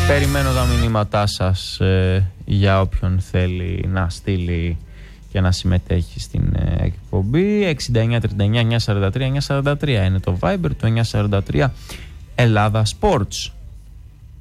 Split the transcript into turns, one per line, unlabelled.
Περιμένω τα μηνύματά σας για όποιον θέλει να στείλει και να συμμετέχει στην εκπομπή. 6939 943 943 είναι το Viber, το 943 Ελλάδα Sports.